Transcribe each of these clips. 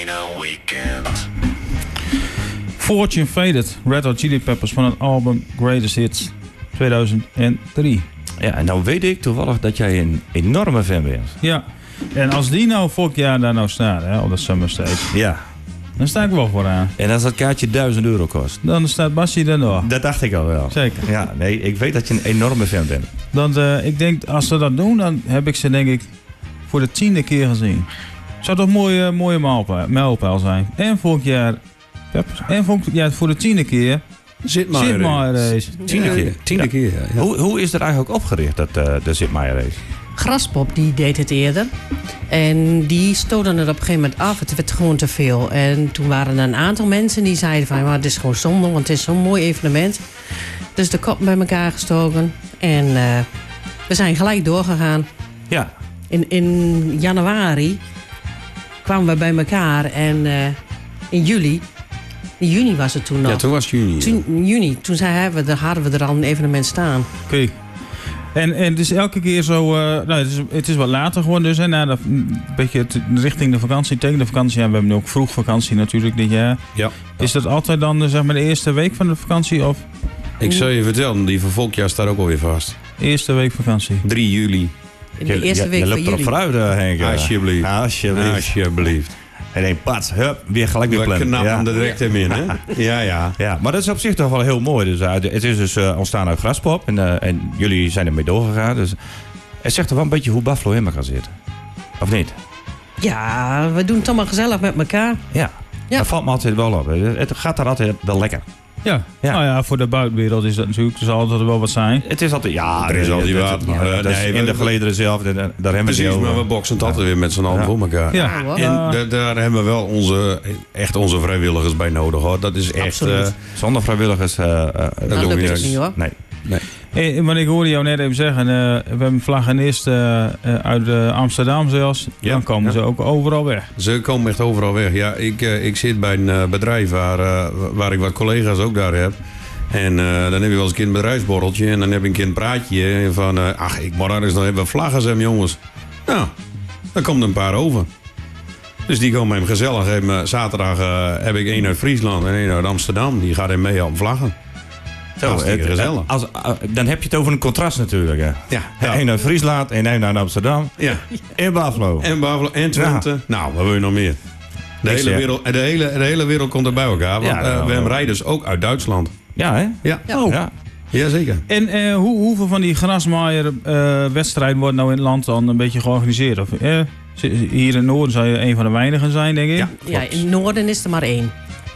Fortune Faded, Red Hot Chili Peppers van het album Greatest Hits 2003. Ja, en nou weet ik toevallig dat jij een enorme fan bent. Ja, en als die nou volgend jaar daar nou staat, hè, op dat Summer Stage, Ja. dan sta ik wel vooraan. En als dat kaartje €1000 kost. Dan staat Bassie er nog. Dat dacht ik al wel. Zeker. Ja, nee, ik weet dat je een enorme fan bent. Dan, ik denk, als ze dat doen, dan heb ik ze denk ik voor de 10e keer gezien. Zou toch een mooie mijlpaal zijn. En volgend jaar Peppers. En volgend jaar voor de 10e keer Zitmaier Race. 10e keer. 10e keer, ja. Hoe is er eigenlijk opgericht, de Zitmaier Race? Graspop die deed het eerder. En die stoten het op een gegeven moment af. Het werd gewoon te veel. En toen waren er een aantal mensen die zeiden van... maar het is gewoon zonde, want het is zo'n mooi evenement. Dus de kop bij elkaar gestoken. En we zijn gelijk doorgegaan. Ja. In januari kwamen we bij elkaar. En in juni was het toen nog. Ja, toen was het juni. Toen hadden we er al een evenement staan. Kijk. En het is elke keer zo... het is wat later geworden dus. Hè, een beetje richting de vakantie, tegen de vakantie. Ja, we hebben nu ook vroeg vakantie natuurlijk dit jaar. Ja. Is dat altijd dan zeg maar de eerste week van de vakantie? Of Ik zal je vertellen, die van volgend jaar staat ook alweer vast. eerste week vakantie? 3 juli. In de eerste week je van loopt erop juli. vooruit, Henk. Alsjeblieft. Alsjeblieft. Alsjeblieft. En één pat, hup, weer gelijk weer We plannen. knappen er direct in, hè? Ja. Ja, maar dat is op zich toch wel heel mooi. Dus, het is dus ontstaan uit Graspop. En jullie zijn ermee doorgegaan. Dus het zegt toch wel een beetje hoe Buffalo in elkaar zit. Of niet? Ja, we doen het allemaal gezellig met elkaar. Ja. Ja. Dat valt me altijd wel op. Het gaat daar altijd wel lekker. Ja. Ja. Nou ja, voor de buitenwereld is dat natuurlijk. Er zal altijd wel wat zijn. Het is altijd... Ja, Er is altijd wat. Dat is Nee, in de gelederen zelf. Daar hebben we Precies, het maar we over. boksen het altijd weer met z'n allen voor elkaar. Ja. hoor. En daar hebben we wel onze vrijwilligers bij nodig, hoor. Dat is echt... Absoluut. Zonder vrijwilligers... dat Dat doen we lukt het niet. niet hoor. Nee. Want ik hoorde jou net even zeggen, we hebben vlaggenist uit Amsterdam zelfs. Ja. Dan komen Ja. ze ook overal weg. Ze komen echt overal weg. Ja, ik zit bij een bedrijf waar ik wat collega's ook daar heb. En dan heb je wel eens een keer een bedrijfsborreltje. En dan heb ik een keer een praatje van... ik moet ergens nog even vlaggen zijn, jongens. Nou, dan komt er een paar over. Dus die komen hem gezellig. Zaterdag heb ik één uit Friesland en één uit Amsterdam. Die gaat hem mee op vlaggen. Hartstikke gezellig. Dan heb je het over een contrast natuurlijk. Hè. Ja. Eén naar Friesland en één naar Amsterdam. Ja. In Buffalo. En Buffalo en Twente. Nou, wat wil je nog meer? De hele wereld komt er bij elkaar. Want Ja, we hebben rijders ook uit Duitsland. Ja, hè? Ja, Oh. Ja. Jazeker. En hoeveel van die grasmaaier wedstrijden worden nou in het land dan een beetje georganiseerd? Of, hier in het noorden zou je een van de weinigen zijn, denk ik. Ja. Ja, in het noorden is er maar 1.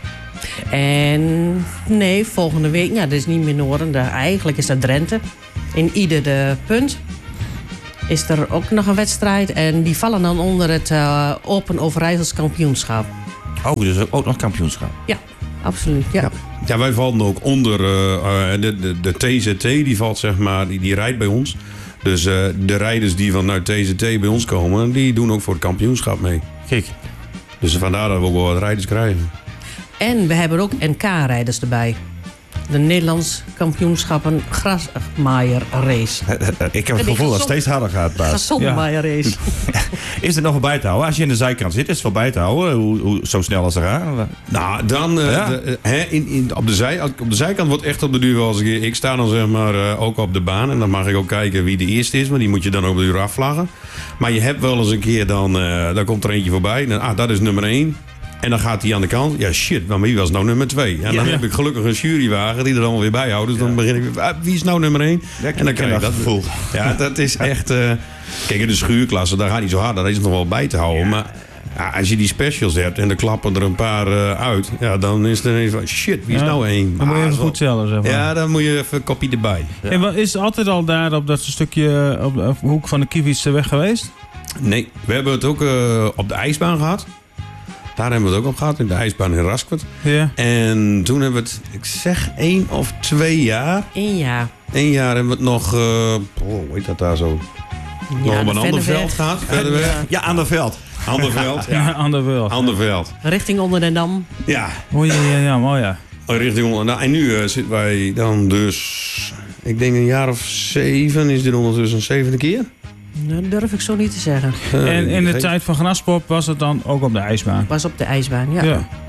En nee, volgende week, ja, dat is niet meer Noorden. Eigenlijk is dat Drenthe. In ieder de punt is er ook nog een wedstrijd. En die vallen dan onder het Open Overijssels kampioenschap. Oh, dus ook nog kampioenschap. Ja, absoluut. Ja. Ja, wij vallen ook onder de TZT. Die valt, zeg maar, die rijdt bij ons. Dus de rijders die vanuit TZT bij ons komen, die doen ook voor het kampioenschap mee. Kijk. Dus vandaar dat we ook wel wat rijders krijgen. En we hebben ook NK-rijders erbij. De Nederlands kampioenschappen grasmaaier race. Ik heb het gevoel dat het steeds harder gaat, Bas. Grasmaaier race. Is het nog voorbij te houden? Als je in de zijkant zit, is het voorbij te houden? Hoe zo snel als ze gaan? Nou, dan Ja. op de zijkant wordt echt op de duur wel eens een keer. Ik sta dan zeg maar ook op de baan. En dan mag ik ook kijken wie de eerste is. Maar die moet je dan op de duur afvlaggen. Maar je hebt wel eens een keer dan komt er eentje voorbij. En, dat is nummer 1. En dan gaat hij aan de kant. Ja, shit, maar wie was nou nummer 2? En dan heb ik gelukkig een jurywagen die er allemaal weer bij houdt. Dus dan begin ik weer, wie is nou nummer 1? En dan krijg je dat gevoel. Ja, dat is echt... kijk, in de schuurklasse, daar gaat niet zo hard. Daar is het nog wel bij te houden. Maar ja, als je die specials hebt en er klappen er een paar uit... Ja, dan is het ineens van, shit, wie is nou 1? Dan moet je even goed tellen, zeg maar. Ja, dan moet je even een kopie erbij. Ja. En is het altijd al daar op dat stukje op de hoek van de Kievitse weg geweest? Nee, we hebben het ook op de ijsbaan gehad. Daar hebben we het ook op gehad, in de ijsbaan in Rasquert. Ja. En toen hebben we het, ik zeg 1 of 2 jaar. 1 jaar. 1 jaar hebben we het nog, hoe heet dat daar zo? Nog op een ander veld gehad, verder weg. Ja, aan de veld. Ander veld, ja. Ander wel. Ander veld. Richting onder de Dam. Ja, Oh ja, mooi ja. richting onder. Nou, en nu zitten wij dan dus, ik denk een jaar of 7, is dit ondertussen een 7e keer? Dat durf ik zo niet te zeggen. En in de tijd van Graspop was het dan ook op de ijsbaan? Was op de ijsbaan, ja.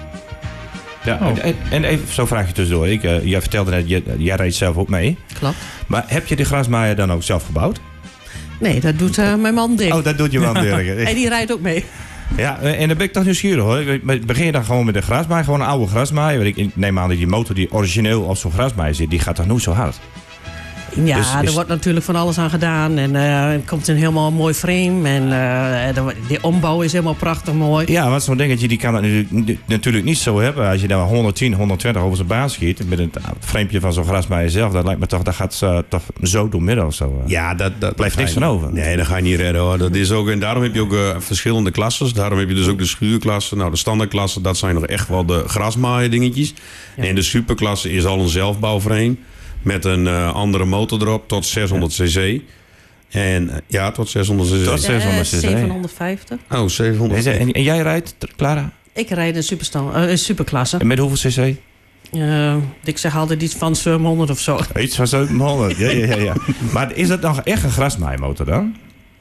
Ja, Oh. en even zo vraag je tussendoor. Jij vertelde net, jij reed zelf ook mee. Klopt. Maar heb je de grasmaaier dan ook zelf gebouwd? Nee, dat doet mijn man Dick. Oh, dat doet je wel Dirk. En die rijdt ook mee. Ja, en dan ben ik toch nieuwsgierig hoor. Begin je dan gewoon met de grasmaaier, gewoon een oude grasmaaier? Want ik neem aan dat die motor die origineel op zo'n grasmaaier zit, die gaat toch nooit zo hard? Ja, Dus er wordt natuurlijk van alles aan gedaan. En er komt een helemaal mooi frame. En de ombouw is helemaal prachtig mooi. Ja, want zo'n dingetje die kan dat natuurlijk niet zo hebben. Als je dan 110, 120 over zijn baan schiet met het framepje van zo'n grasmaaier zelf, dat lijkt me toch, dat gaat toch zo door midden of zo. Ja, dat blijft niks van over. Nee, dat ga je niet redden hoor. Dat is ook, en daarom heb je ook verschillende klasses. Daarom heb je dus ook de schuurklasse. Nou, de standaardklasse, dat zijn nog echt wel de grasmaaier dingetjes. Ja. En de superklasse is al een zelfbouwframe. Met een andere motor erop tot 600 cc. En ja, tot 600 cc. Tot 600 cc. 750. Oh, 700. En jij rijdt, Clara? Ik rijd een superklasse. En met hoeveel cc? Ik zeg altijd iets van 700 of zo. Iets van 700. Ja. Maar is dat nog echt een grasmaaiermotor dan?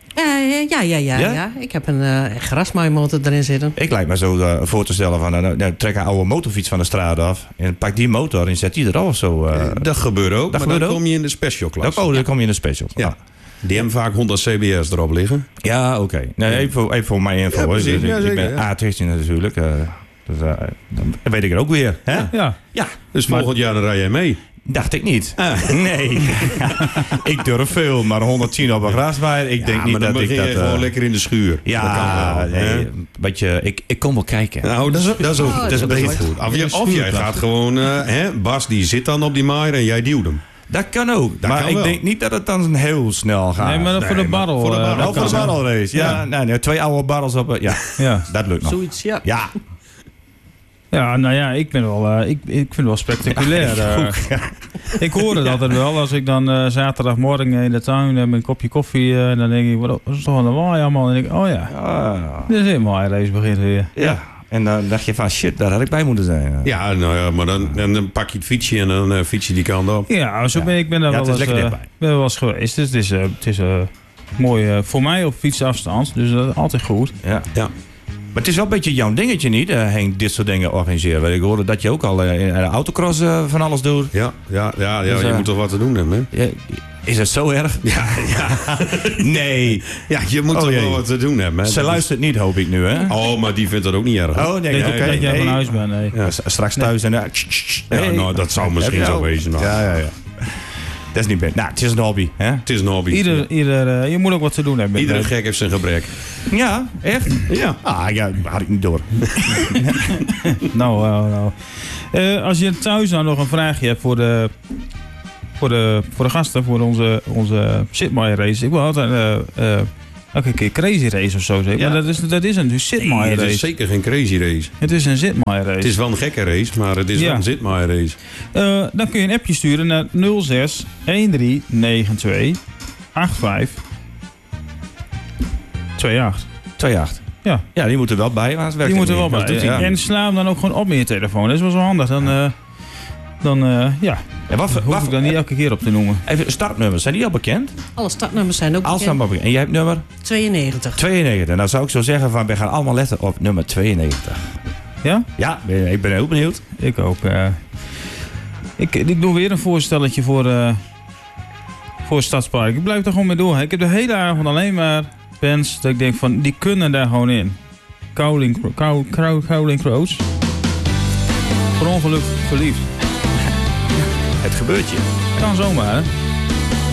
Ja. Ik heb een grasmaaimotor erin zitten. Ik lijkt me zo voor te stellen van, trek een oude motorfiets van de straat af en pak die motor en zet die eraf of zo. Dat gebeurt ook, dat maar gebeurt dan ook? kom je in de special klasse. Dan kom je in de special. Ja. Die hebben vaak 100 cb's erop liggen. Ja, oké. Nee, even voor mijn info. Ja, hoor. precies. Dus Ja, ik zeker, ben ja. A-technisch natuurlijk. Dus dan weet ik er ook weer. Hè? Ja. Ja, Dus volgend jaar dan rij jij mee. dacht ik niet. Nee. Ik durf veel, maar 110 op een grasmaaier, ik denk Ja, niet maar dan dat ik begin dat... je gewoon lekker in de schuur. Dat kan Ja, wel, hè? nee, beetje, ik kom wel kijken. Nou, dat is ook Oh, dat is dat beter is goed. Of jij gaat gewoon... Bas die zit dan op die maaier en jij duwt hem. Dat kan ook, Dat maar kan ik wel. denk niet dat het dan heel snel gaat. Nee, maar dan voor de barrel. voor de barrel. dat Ook voor de kan. barrelrace. Ja, nee, 2 oude barrels op. Ja, Ja. dat lukt nog. Zoiets, ja. Ja, Ja, nou ja, ik vind het wel spectaculair. Ik hoor het altijd wel. Als ik dan zaterdagmorgen in de tuin met een kopje koffie, dan denk ik, wat is toch een lawaai allemaal? En dan denk ik, oh ja, dit is helemaal een race begint weer. ja. En dan dacht je van shit, daar had ik bij moeten zijn. Ja, nou ja, maar dan pak je het fietsje en dan fiets je die kant op. Ja, zo ben ik ben daar Ja, wel het is eens, lekker dichtbij. ben wel eens geweest. Dus het is mooi voor mij op fietsafstand. Dus dat is altijd goed. Ja. Ja. Maar het is wel een beetje jouw dingetje niet, Henk, dit soort dingen organiseren. Want ik hoorde dat je ook al in de autocross van alles doet. Ja, Dus, je moet toch wat te doen hebben, hè? Ja, is het zo erg? Ja. Nee. Ja, je moet Oh, toch jee. wel wat te doen hebben, hè? Ze Dat is- luistert niet, hoop ik nu, hè? Oh, maar die vindt dat ook niet erg. Oh, nee, Denk oké. dat jij nee. van huis bent. Nee. Ja. Straks thuis en... Ja, nou, dat zou misschien Heb je zo nou? wezen. Nou. Ja. Dat is niet best. Nou, het is een hobby, hè? Het is een hobby. Je moet ook wat te doen hebben. Iedere gek heeft zijn gebrek. Ja, echt? Ja. Ah, ja, had ik niet door. Nou. Als je thuis nou nog een vraagje hebt voor de gasten, voor onze Sitmaier race. Ik wil altijd elke keer crazy race of zo zeggen. Ja. Maar dat is een Sitmaier Het is race. zeker geen crazy race. Het is een Sitmaier race. Het is wel een gekke race, maar het is Ja. wel een zitmaier race. Dan kun je een appje sturen naar 06 1392 85 28. 2,8. Ja. Ja, die moeten er wel bij, want het werkt Die moeten niet. er wel Dat bij. doet hij. En sla hem dan ook gewoon op met je telefoon. Dat is wel zo handig. Dan En wat hoef ik dan niet elke keer op te noemen. Even startnummers, zijn die al bekend? Alle startnummers zijn ook Als bekend. dan bekend. En jij hebt nummer 92. 92. Nou zou ik zo zeggen van, we gaan allemaal letten op nummer 92. Ja? Ja, ik ben heel benieuwd. Ik ook. Ik doe weer een voorstelletje voor het Stadspark. Ik blijf er gewoon mee door. Ik heb de hele avond alleen maar bands dat ik denk van, die kunnen daar gewoon in. Cowling Crows. Per ongeluk verliefd. Het gebeurt je. Kan zomaar, hè?